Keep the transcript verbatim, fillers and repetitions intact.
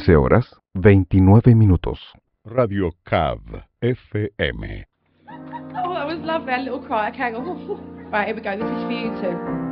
quince horas, veintinueve minutos. Radio C A V F M. Oh, that was lovely. I had a little cry. Okay, go. Right, here we go. This is for you two.